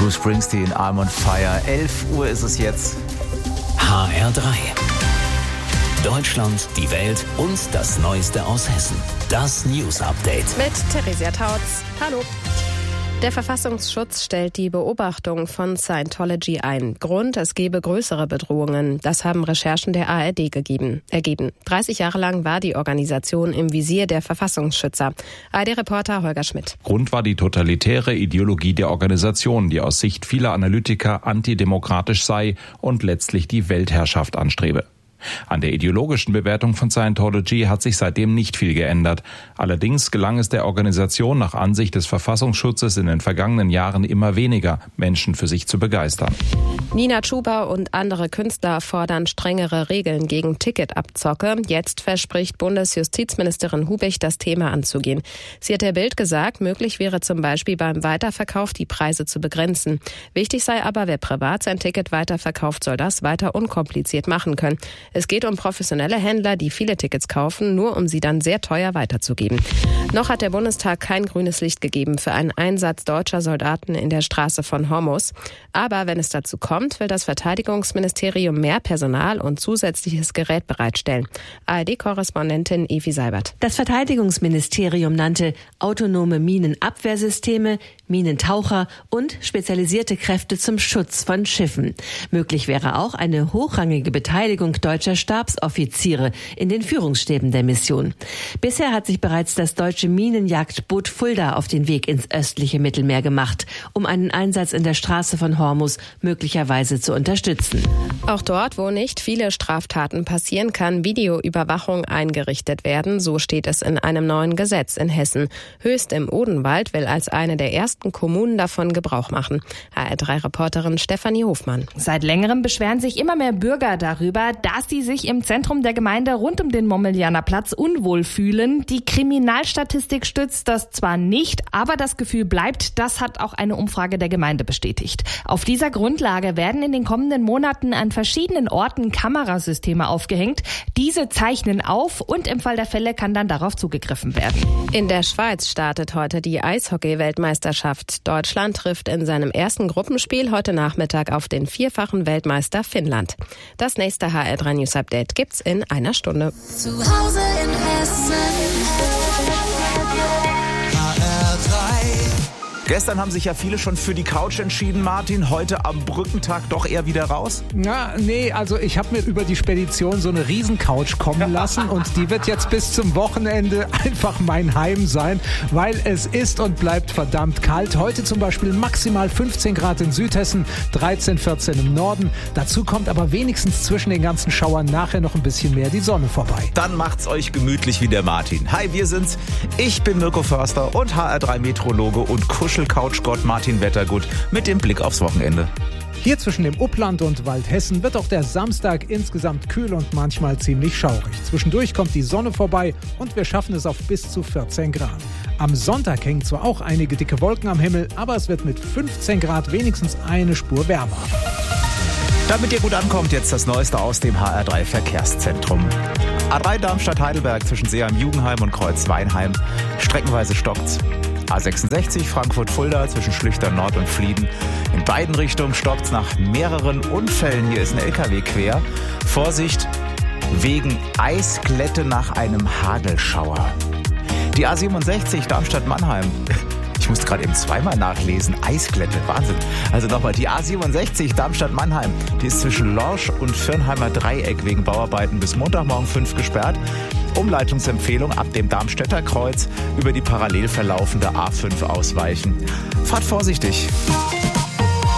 Bruce Springsteen, I'm on Fire. 11 Uhr ist es jetzt. HR3. Deutschland, die Welt und das Neueste aus Hessen. Das News Update. Mit Theresia Tautz. Hallo. Der Verfassungsschutz stellt die Beobachtung von Scientology ein. Grund, es gebe größere Bedrohungen. Das haben Recherchen der ARD ergeben. 30 Jahre lang war die Organisation im Visier der Verfassungsschützer. ARD-Reporter Holger Schmidt. Grund war die totalitäre Ideologie der Organisation, die aus Sicht vieler Analytiker antidemokratisch sei und letztlich die Weltherrschaft anstrebe. An der ideologischen Bewertung von Scientology hat sich seitdem nicht viel geändert. Allerdings gelang es der Organisation nach Ansicht des Verfassungsschutzes in den vergangenen Jahren immer weniger, Menschen für sich zu begeistern. Nina Chuba und andere Künstler fordern strengere Regeln gegen Ticketabzocke. Jetzt verspricht Bundesjustizministerin Hubich, das Thema anzugehen. Sie hat der Bild gesagt, möglich wäre zum Beispiel beim Weiterverkauf die Preise zu begrenzen. Wichtig sei aber, wer privat sein Ticket weiterverkauft, soll das weiter unkompliziert machen können. Es geht um professionelle Händler, die viele Tickets kaufen, nur um sie dann sehr teuer weiterzugeben. Noch hat der Bundestag kein grünes Licht gegeben für einen Einsatz deutscher Soldaten in der Straße von Hormuz. Aber wenn es dazu kommt, will das Verteidigungsministerium mehr Personal und zusätzliches Gerät bereitstellen. ARD-Korrespondentin Evi Seibert. Das Verteidigungsministerium nannte autonome Minenabwehrsysteme, Minentaucher und spezialisierte Kräfte zum Schutz von Schiffen. Möglich wäre auch eine hochrangige Beteiligung deutscher Stabsoffiziere in den Führungsstäben der Mission. Bisher hat sich bereits das deutsche Minenjagdboot Fulda auf den Weg ins östliche Mittelmeer gemacht, um einen Einsatz in der Straße von Hormuz möglicherweise zu unterstützen. Auch dort, wo nicht viele Straftaten passieren, kann Videoüberwachung eingerichtet werden. So steht es in einem neuen Gesetz in Hessen. Höchst im Odenwald will als eine der ersten Kommunen davon Gebrauch machen. HR3-Reporterin Stefanie Hofmann. Seit längerem beschweren sich immer mehr Bürger darüber, dass sie sich im Zentrum der Gemeinde rund um den Mommelianer Platz unwohl fühlen. Die Kriminalstatistik stützt das zwar nicht, aber das Gefühl bleibt. Das hat auch eine Umfrage der Gemeinde bestätigt. Auf dieser Grundlage werden in den kommenden Monaten an verschiedenen Orten Kamerasysteme aufgehängt. Diese zeichnen auf und im Fall der Fälle kann dann darauf zugegriffen werden. In der Schweiz startet heute die Eishockey-Weltmeisterschaft. Deutschland trifft in seinem ersten Gruppenspiel heute Nachmittag auf den vierfachen Weltmeister Finnland. Das nächste HR3 News Update gibt's in einer Stunde. Zu Hause in Hessen. Gestern haben sich ja viele schon für die Couch entschieden, Martin. Heute am Brückentag doch eher wieder raus? Na, nee, also ich habe mir über die Spedition so eine Riesencouch kommen lassen und die wird jetzt bis zum Wochenende einfach mein Heim sein, weil es ist und bleibt verdammt kalt. Heute zum Beispiel maximal 15 Grad in Südhessen, 13, 14 im Norden. Dazu kommt aber wenigstens zwischen den ganzen Schauern nachher noch ein bisschen mehr die Sonne vorbei. Dann macht's euch gemütlich wie der Martin. Hi, wir sind's. Ich bin Mirko Förster und HR3-Meteorologe und Couchgott Martin Wettergut mit dem Blick aufs Wochenende. Hier zwischen dem Upland und Waldhessen wird auch der Samstag insgesamt kühl und manchmal ziemlich schaurig. Zwischendurch kommt die Sonne vorbei und wir schaffen es auf bis zu 14 Grad. Am Sonntag hängen zwar auch einige dicke Wolken am Himmel, aber es wird mit 15 Grad wenigstens eine Spur wärmer. Damit ihr gut ankommt, jetzt das Neueste aus dem HR3 Verkehrszentrum. A3 Darmstadt-Heidelberg zwischen Seeheim-Jugenheim und Kreuz-Weinheim. Streckenweise stockt's. A66 Frankfurt-Fulda zwischen Schlüchtern-Nord und Flieden. In beiden Richtungen stoppt's nach mehreren Unfällen. Hier ist ein LKW quer. Vorsicht, wegen Eisglätte nach einem Hagelschauer. Die A67 Darmstadt-Mannheim. Ich musste gerade eben zweimal nachlesen. Eisglätte, Wahnsinn. Also nochmal, die A67 Darmstadt-Mannheim. Die ist zwischen Lorsch und Firnheimer Dreieck wegen Bauarbeiten bis Montagmorgen 5 gesperrt. Umleitungsempfehlung ab dem Darmstädter Kreuz über die parallel verlaufende A5 ausweichen. Fahrt vorsichtig.